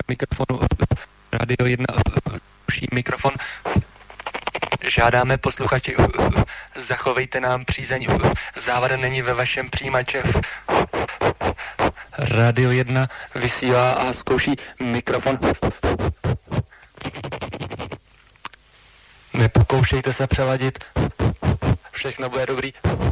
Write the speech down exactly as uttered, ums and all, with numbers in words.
mikrofonu. Radio jedna zkouší mikrofon. Žádáme posluchači, zachovejte nám přízeň, závada není ve vašem přijímači. Radio jedna vysílá a zkouší mikrofon. Nepokoušejte se přeladit, všechno bude dobrý.